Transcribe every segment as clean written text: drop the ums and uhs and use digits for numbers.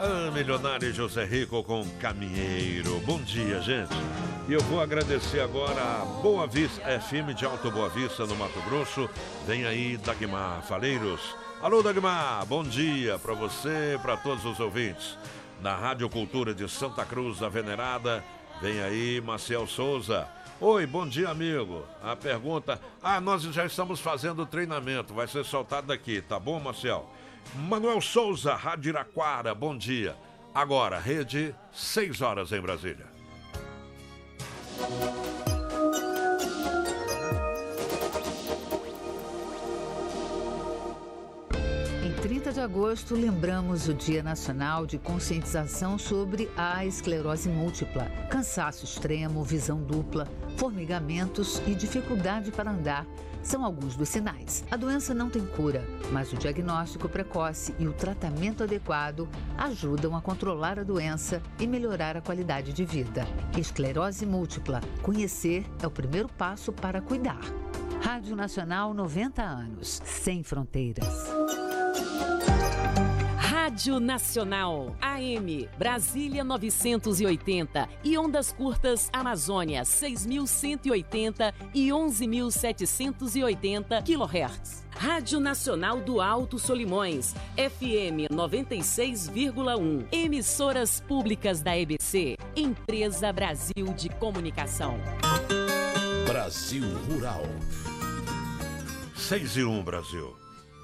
Milionário José Rico com Caminheiro. Bom dia, gente. E eu vou agradecer agora a Boa Vista FM de Alto Boa Vista, no Mato Grosso. Vem aí Dagmar Faleiros. Alô, Dagmar, bom dia para você, para todos os ouvintes. Na Rádio Cultura de Santa Cruz da Venerada, vem aí Maciel Souza. Oi, bom dia, amigo. A pergunta... nós já estamos fazendo o treinamento, vai ser soltado daqui, tá bom, Maciel? Manuel Souza, Rádio Iraquara, bom dia. Agora, rede, 6 horas em Brasília. Em 30 de agosto, lembramos o Dia Nacional de Conscientização sobre a Esclerose Múltipla, cansaço extremo, visão dupla, formigamentos e dificuldade para andar. São alguns dos sinais. A doença não tem cura, mas o diagnóstico precoce e o tratamento adequado ajudam a controlar a doença e melhorar a qualidade de vida. Esclerose múltipla. Conhecer é o primeiro passo para cuidar. Rádio Nacional 90 anos. Sem fronteiras. Rádio Nacional, AM, Brasília 980 e ondas curtas Amazônia 6.180 e 11.780 kHz. Rádio Nacional do Alto Solimões, FM 96,1. Emissoras públicas da EBC, Empresa Brasil de Comunicação. Brasil Rural. 6:01, Brasil.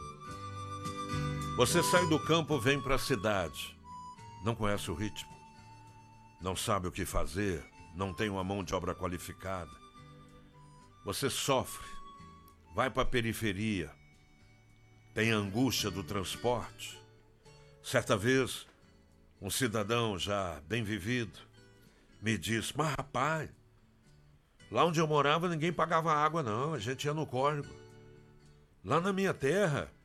Você sai do campo, vem para a cidade. Não conhece o ritmo. Não sabe o que fazer. Não tem uma mão de obra qualificada. Você sofre. Vai para a periferia. Tem a angústia do transporte. Certa vez, um cidadão já bem vivido me disse: mas rapaz, lá onde eu morava ninguém pagava água não, a gente ia no córrego. Lá na minha terra